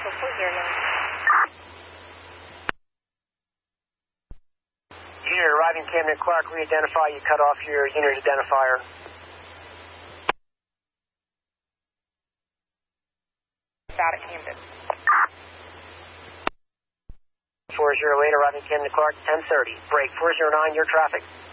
for 409. Unit arriving Camden Clark, re-identify. You cut off your unit identifier. Out at Camden. 40 late arriving Camden Clark, 10:30. Break 409, your traffic.